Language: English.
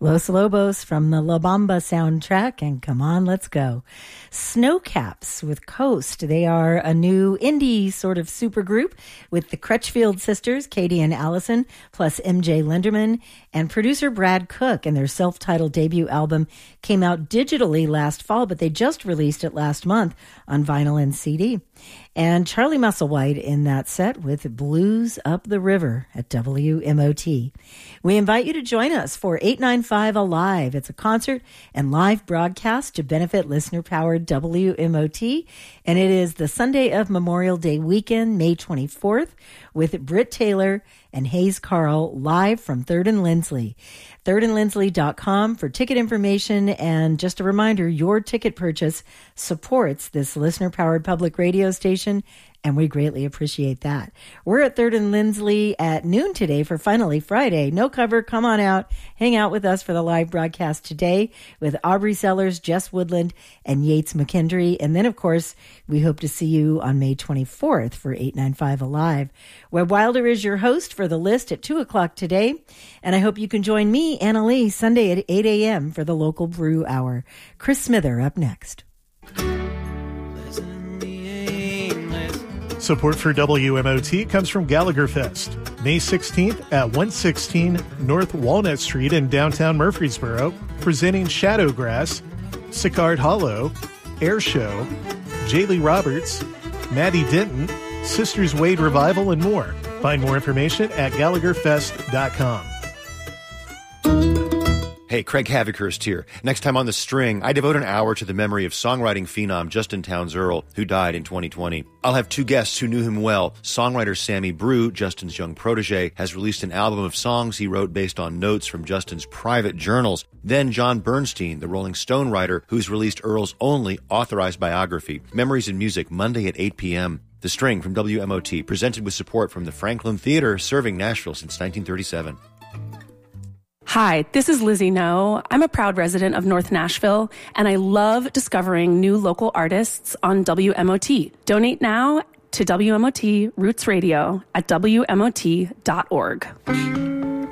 Los Lobos from the La Bamba soundtrack, and Come On, Let's Go. Snowcaps with Coast. They are a new indie sort of supergroup with the Crutchfield sisters, Katie and Allison, plus MJ Linderman, and producer Brad Cook. And their self-titled debut album came out digitally last fall, but they just released it last month on vinyl and CD. And Charlie Musselwhite in that set with Blues Up the River at WMOT. We invite you to join us for 895 Alive. It's a concert and live broadcast to benefit listener-powered WMOT. And it is the Sunday of Memorial Day weekend, May 24th, with Britt Taylor and Hayes Carl live from 3rd and Lindsley. 3rdandlindsley.com for ticket information. And just a reminder, your ticket purchase supports this listener-powered public radio station, and we greatly appreciate that. We're at 3rd and Lindsley at noon today for Finally Friday. No cover. Come on out. Hang out with us for the live broadcast today with Aubrey Sellers, Jess Woodland, and Yates McKendry. And then, of course, we hope to see you on May 24th for 895 Alive. Webb Wilder is your host for The List at 2 o'clock today. And I hope you can join me, Anna Lee, Sunday at 8 a.m. for the local brew hour. Chris Smither up next. Support for WMOT comes from Gallagher Fest, May 16th at 116 North Walnut Street in downtown Murfreesboro, presenting Shadowgrass, Sicard Hollow, Air Show, Jaylee Roberts, Maddie Denton, Sisters Wade Revival, and more. Find more information at GallagherFest.com. Hey, Craig Havikhurst here. Next time on The String, I devote an hour to the memory of songwriting phenom Justin Townes Earle, who died in 2020. I'll have two guests who knew him well. Songwriter Sammy Brew, Justin's young protege, has released an album of songs he wrote based on notes from Justin's private journals. Then John Bernstein, the Rolling Stone writer, who's released Earle's only authorized biography, Memories in Music, Monday at 8 p.m. The String from WMOT, presented with support from the Franklin Theater, serving Nashville since 1937. Hi, this is Lizzie No. I'm a proud resident of North Nashville, and I love discovering new local artists on WMOT. Donate now to WMOT Roots Radio at WMOT.org.